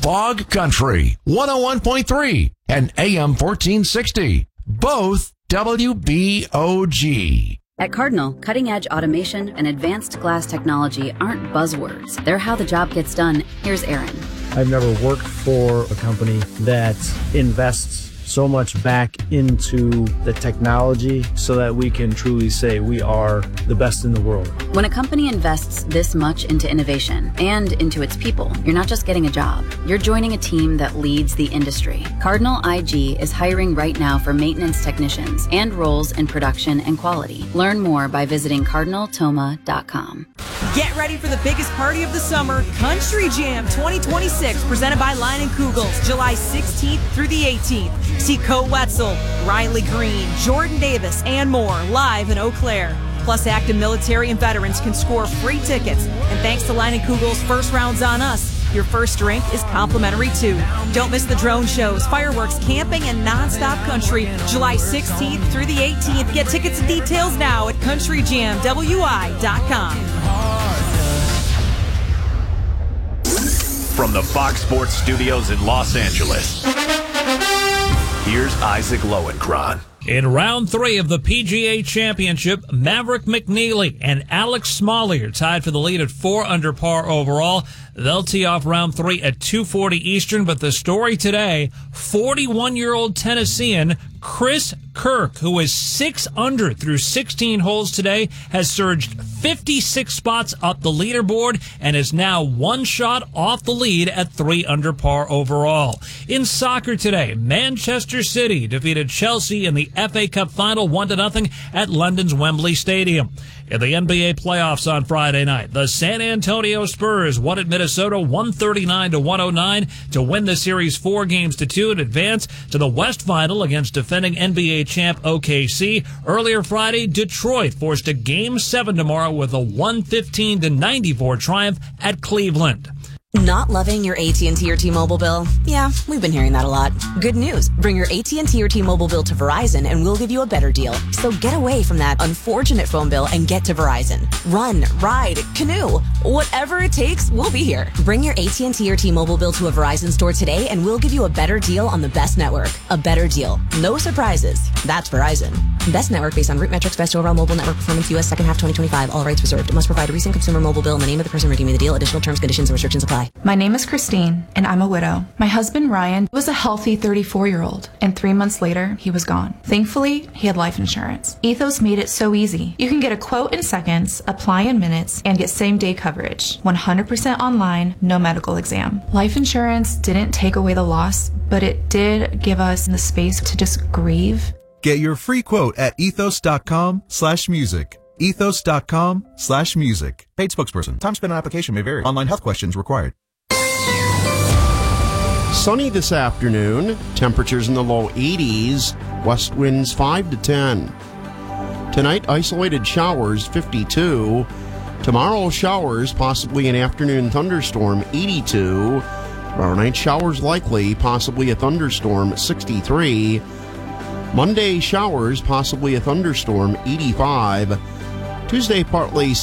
Bog Country, 101.3 and AM 1460. Both WBOG. At Cardinal, cutting-edge automation and advanced glass technology aren't buzzwords. They're how the job gets done. Here's Aaron. I've never worked for a company that invests so much back into the technology so that we can truly say we are the best in the world. When a company invests this much into innovation and into its people, you're not just getting a job. You're joining a team that leads the industry. Cardinal IG is hiring right now for maintenance technicians and roles in production and quality. Learn more by visiting cardinaltoma.com. Get ready for the biggest party of the summer, Country Jam 2026, presented by Line & Kugels, July 16th through the 18th. See Coe Wetzel, Riley Green, Jordan Davis, and more live in Eau Claire. Plus, active military and veterans can score free tickets. And thanks to Line & Kugels, first round's on us. Your first drink is complimentary, too. Don't miss the drone shows, fireworks, camping, and nonstop country, July 16th through the 18th. Get tickets and details now at CountryJamWI.com. From the Fox Sports Studios in Los Angeles, here's Isaac Lowenkron. In round 3 of the PGA Championship, Maverick McNeely and Alex Smalley are tied for the lead at 4 under par overall. They'll tee off round 3 at 2:40 Eastern, but the story today, 41-year-old Tennessean Chris Kirk, who is 6 under through 16 holes today, has surged 56 spots up the leaderboard and is now 1 shot off the lead at 3 under par overall. In soccer today, Manchester City defeated Chelsea in the FA Cup final 1-0 at London's Wembley Stadium. In the NBA playoffs on Friday night, the San Antonio Spurs won at Minnesota 139-109 to win the series 4-2 and advance to the West Final against defending NBA champ OKC. Earlier Friday, Detroit forced a Game 7 tomorrow with a 115-94 triumph at Cleveland. Not loving your AT&T or T-Mobile bill? Yeah, we've been hearing that a lot. Good news. Bring your AT&T or T-Mobile bill to Verizon and we'll give you a better deal. So get away from that unfortunate phone bill and get to Verizon. Run, ride, canoe. Whatever it takes, we'll be here. Bring your AT&T or T-Mobile bill to a Verizon store today and we'll give you a better deal on the best network. A better deal. No surprises. That's Verizon. Best network based on root metrics, best overall mobile network performance, U.S. second half 2025. All rights reserved. It must provide a recent consumer mobile bill and the name of the person redeeming the deal. Additional terms, conditions, and restrictions apply. My name is Christine, and I'm a widow. My husband, Ryan, was a healthy 34-year-old, and 3 months later, he was gone. Thankfully, he had life insurance. Ethos made it so easy. You can get a quote in seconds, apply in minutes, and get same-day coverage. 100% online, no medical exam. Life insurance didn't take away the loss, but it did give us the space to just grieve. Get your free quote at ethos.com/music. ethos.com/music. Paid spokesperson. Time spent on application may vary. Online health questions required. Sunny this afternoon. Temperatures in the low 80s. West winds 5 to 10. Tonight, isolated showers 52. Tomorrow, showers, possibly an afternoon thunderstorm 82. Tomorrow night, showers likely, possibly a thunderstorm 63. Monday, showers, possibly a thunderstorm 85. Tuesday, partly